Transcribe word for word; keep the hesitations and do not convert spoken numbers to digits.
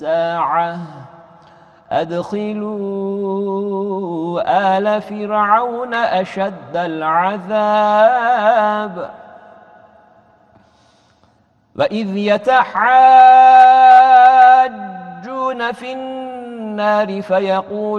الساعة أدخلوا آل فرعون أشد العذاب وإذ يتحاجون في النار فيقول